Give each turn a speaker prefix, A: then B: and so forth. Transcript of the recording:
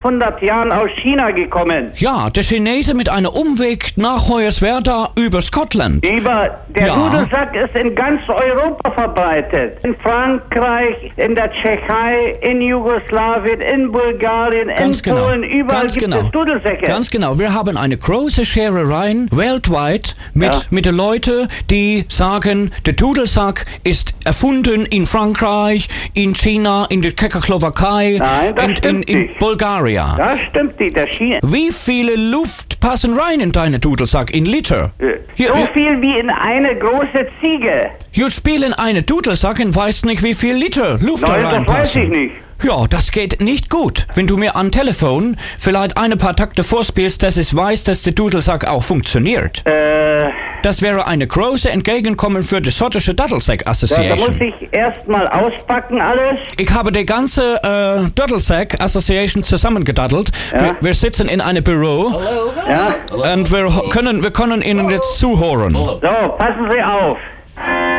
A: 500 Jahren aus China gekommen.
B: Ja, der Chinese mit einem Umweg nach Hoyerswerda über Scotland.
A: Der Dudelsack ist in ganz Europa verbreitet. In Frankreich, in der Tschechei, in Jugoslawien, in Bulgarien, in Polen, überall gibt es Dudelsäcke.
B: Ganz genau. Wir haben eine große Scherereien weltweit mit den Leuten, die sagen, der Dudelsack ist erfunden in Frankreich, in China, in der Tschechoslowakei, in Bulgarien.
A: Das stimmt nicht.
B: Wie viele Luft passen rein in deinen Dudelsack in Liter?
A: So viel wie in eine große Ziege.
B: Wir spielen einen Dudelsack und weißt nicht, wie viel Liter Luft da reinpassen.
A: Das weiß ich nicht.
B: Ja, das geht nicht gut. Wenn du mir am Telefon vielleicht ein paar Takte vorspielst, dass ich weiß, dass der Dudelsack auch funktioniert. Das wäre eine große Entgegenkommen für die schottische Dudelsack Association.
A: Da muss ich erstmal auspacken alles.
B: Ich habe die ganze Dudelsack Association zusammengedaddelt. Ja. Wir sitzen in einem Büro.
C: Hallo.
A: Ja.
B: Und wir können Ihnen jetzt zuhören.
A: So, passen Sie auf.